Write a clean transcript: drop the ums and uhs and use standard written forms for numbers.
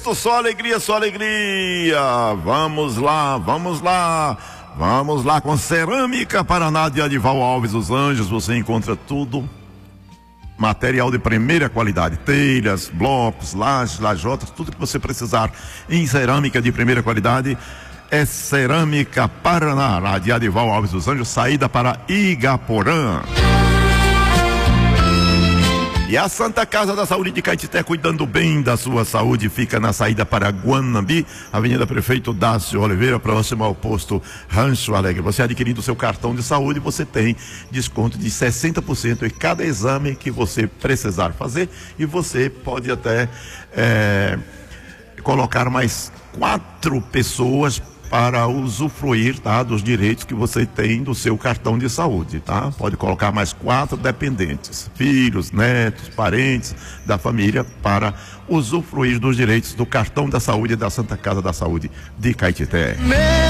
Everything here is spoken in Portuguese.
momento, só alegria, só alegria. Vamos lá, vamos lá. Vamos lá com Cerâmica Paraná de Adival Alves dos Anjos. Você encontra tudo, material de primeira qualidade, telhas, blocos, lajes, lajotas, tudo que você precisar em cerâmica de primeira qualidade é Cerâmica Paraná de Adival Alves dos Anjos, saída para Igaporã. E a Santa Casa da Saúde de Caetité, cuidando bem da sua saúde, fica na saída para Guanambi, Avenida Prefeito Dácio Oliveira, próximo ao posto Rancho Alegre. Você adquirindo o seu cartão de saúde, você tem desconto de 60% em cada exame que você precisar fazer, e você pode até colocar mais 4 pessoas para usufruir, tá, dos direitos que você tem do seu cartão de saúde, tá? Pode colocar mais 4 dependentes, filhos, netos, parentes da família, para usufruir dos direitos do cartão da saúde da Santa Casa da Saúde de Caetité.